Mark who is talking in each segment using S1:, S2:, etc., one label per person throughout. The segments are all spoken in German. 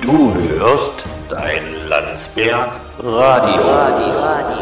S1: Du hörst dein Landsberg Radio.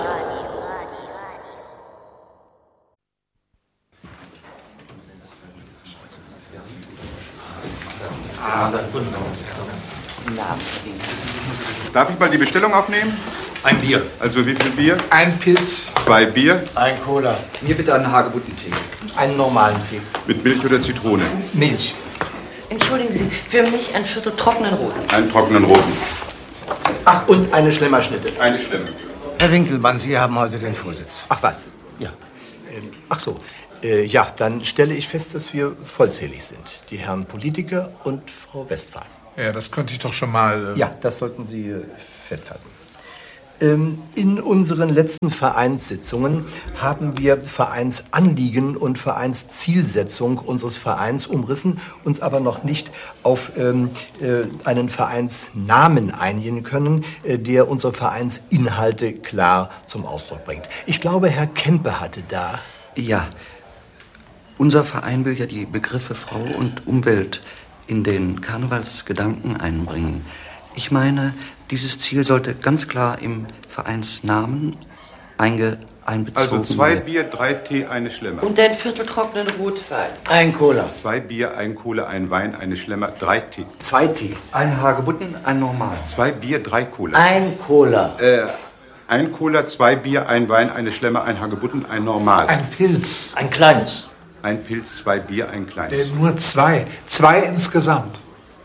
S2: Darf ich mal die Bestellung aufnehmen?
S3: Ein Bier.
S2: Also wie viel Bier?
S3: Ein Pilz.
S2: 2 Bier.
S4: Ein Cola.
S5: Mir bitte einen Hagebuttentee.
S4: Einen normalen Tee.
S2: Mit Milch oder Zitrone?
S4: Milch.
S6: Entschuldigen Sie, für mich ein Viertel trockenen Roten.
S2: Einen trockenen roten.
S4: Ach, und eine Schlemmerschnitte.
S2: Eine Schlimme.
S7: Herr Winkelmann, Sie haben heute den Vorsitz.
S4: Ach was? Ja. Ach so. Ja, dann stelle ich fest, dass wir vollzählig sind. Die Herren Politiker und Frau Westphal.
S3: Ja, das könnte ich doch schon mal...
S4: Ja, das sollten Sie festhalten. In unseren letzten Vereinssitzungen haben wir Vereinsanliegen und Vereinszielsetzung unseres Vereins umrissen, uns aber noch nicht auf einen Vereinsnamen einigen können, der unsere Vereinsinhalte klar zum Ausdruck bringt. Ich glaube, Herr Kempe hatte da...
S5: Ja, unser Verein will ja die Begriffe Frau und Umwelt in den Karnevalsgedanken einbringen. Ich meine, dieses Ziel sollte ganz klar im Vereinsnamen einbezogen
S2: Also 2 Bier, 3 Tee, eine Schlemmer.
S6: Und ein Viertel trockenen Rotwein.
S4: Ein Cola.
S2: 2 Bier, ein Cola, ein Wein, eine Schlemmer, 3 Tee.
S4: 2 Tee.
S5: Ein Hagebutten, ein Normal.
S2: 2 Bier, 3 Cola.
S4: Ein Cola.
S2: Ein Cola, 2 Bier, ein Wein, eine Schlemmer, ein Hagebutten, ein Normal.
S3: Ein Pilz.
S4: Ein kleines.
S2: Ein Pilz, 2 Bier, ein kleines.
S3: Nur 2. 2 insgesamt.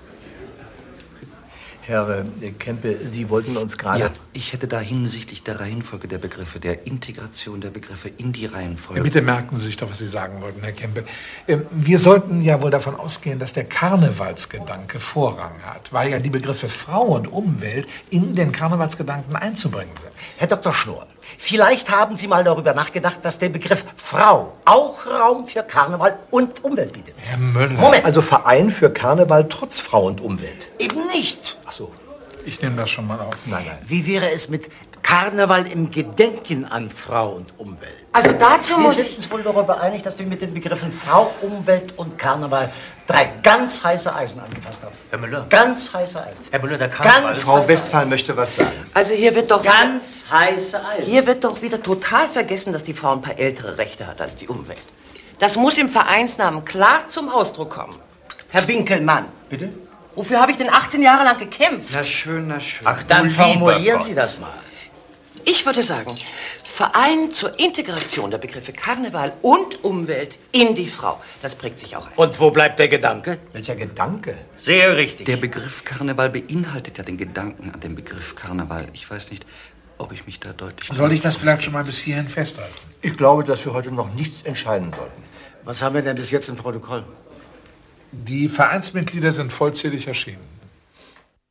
S4: Herr Kempe, Sie wollten uns gerade...
S5: Ja, ich hätte da hinsichtlich der Reihenfolge der Begriffe, der Integration der Begriffe in die Reihenfolge...
S3: Ja, bitte merken Sie sich doch, was Sie sagen wollten, Herr Kempe. Wir sollten ja wohl davon ausgehen, dass der Karnevalsgedanke Vorrang hat, weil ja die Begriffe Frau und Umwelt in den Karnevalsgedanken einzubringen sind.
S7: Herr Dr. Schnurr, vielleicht haben Sie mal darüber nachgedacht, dass der Begriff Frau auch Raum für Karneval und Umwelt bietet.
S3: Herr Müller.
S7: Moment.
S4: Also Verein für Karneval trotz Frau und Umwelt.
S7: Eben nicht.
S4: Ach so.
S3: Ich nehme das schon mal auf.
S4: Nein.
S7: Wie wäre es mit Karneval im Gedenken an Frau und Umwelt?
S6: Also dazu
S7: Wir
S6: muss
S7: sind
S6: ich...
S7: uns wohl darüber einig, dass wir mit den Begriffen Frau, Umwelt und Karneval 3 ganz heiße Eisen angefasst haben.
S8: Herr Müller.
S7: Ganz heiße Eisen.
S8: Herr Müller, der Karneval
S7: Ganz
S8: ist...
S4: Frau Westphal möchte was sagen.
S6: Also hier wird doch...
S7: Ganz heiße Eisen.
S6: Hier wird doch wieder total vergessen, dass die Frau ein paar ältere Rechte hat als die Umwelt. Das muss im Vereinsnamen klar zum Ausdruck kommen. Herr Winkelmann.
S4: Bitte?
S6: Wofür habe ich denn 18 Jahre lang gekämpft?
S5: Na schön, na schön.
S8: Ach,
S7: Dann
S8: du
S7: formulieren
S8: lieber
S7: Sie
S8: Gott.
S7: das mal.
S6: Ich würde sagen, Verein zur Integration der Begriffe Karneval und Umwelt in die Frau. Das prägt sich auch ein.
S7: Und wo bleibt der Gedanke?
S4: Welcher Gedanke?
S8: Sehr richtig.
S5: Der Begriff Karneval beinhaltet ja den Gedanken an den Begriff Karneval. Ich weiß nicht, ob ich mich da deutlich...
S3: Soll ich das vielleicht schon mal bis hierhin festhalten?
S4: Ich glaube, dass wir heute noch nichts entscheiden sollten.
S7: Was haben wir denn bis jetzt im Protokoll?
S3: Die Vereinsmitglieder sind vollzählig erschienen.